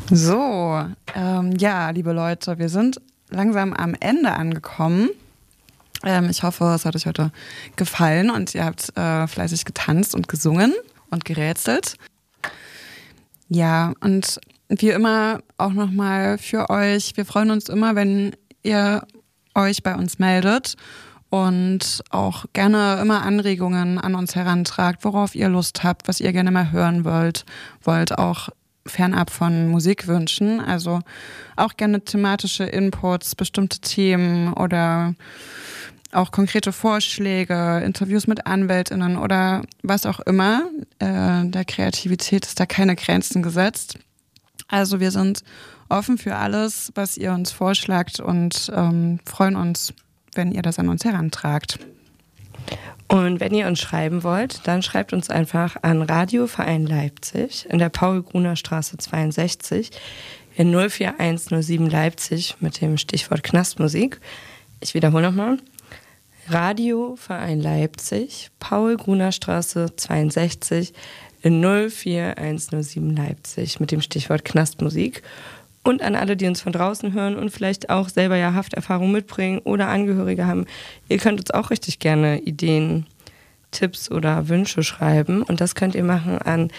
So, ja, liebe Leute, wir sind langsam am Ende angekommen. Ich hoffe, es hat euch heute gefallen und ihr habt fleißig getanzt und gesungen und gerätselt. Ja, und wie immer auch nochmal für euch, wir freuen uns immer, wenn ihr euch bei uns meldet und auch gerne immer Anregungen an uns herantragt, worauf ihr Lust habt, was ihr gerne mal hören wollt auch fernab von Musikwünschen, also auch gerne thematische Inputs, bestimmte Themen oder auch konkrete Vorschläge, Interviews mit AnwältInnen oder was auch immer. Der Kreativität ist da keine Grenzen gesetzt. Also wir sind offen für alles, was ihr uns vorschlagt und freuen uns, wenn ihr das an uns herantragt. Und wenn ihr uns schreiben wollt, dann schreibt uns einfach an Radioverein Leipzig in der Paul-Gruner-Straße 62 in 04107 Leipzig mit dem Stichwort Knastmusik. Ich wiederhole nochmal. Radioverein Leipzig, Paul-Gruner-Straße 62 in 04107 Leipzig mit dem Stichwort Knastmusik. Und an alle, die uns von draußen hören und vielleicht auch selber ja Hafterfahrung mitbringen oder Angehörige haben, ihr könnt uns auch richtig gerne Ideen, Tipps oder Wünsche schreiben. Und das könnt ihr machen an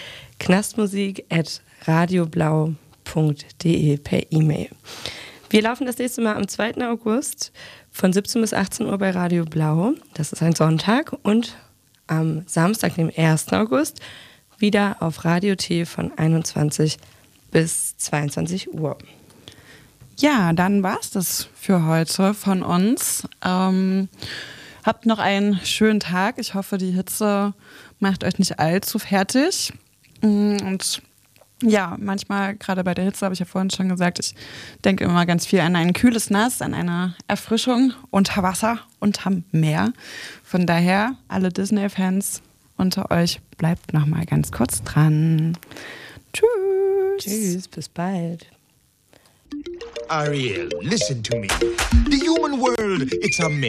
knastmusik@radioblau.de per E-Mail. Wir laufen das nächste Mal am 2. August von 17 bis 18 Uhr bei Radio Blau. Das ist ein Sonntag. Und am Samstag, dem 1. August, wieder auf Radio T von 21 bis 22 Uhr. Ja, dann war's das für heute von uns. Habt noch einen schönen Tag. Ich hoffe, die Hitze macht euch nicht allzu fertig. Und ja, manchmal, gerade bei der Hitze, habe ich ja vorhin schon gesagt, ich denke immer ganz viel an ein kühles Nass, an eine Erfrischung unter Wasser, unterm Meer. Von daher, alle Disney-Fans unter euch, bleibt noch mal ganz kurz dran. Tschüss. Tschüss, bis bald. Ariel, listen to me. The human world, it's a mess.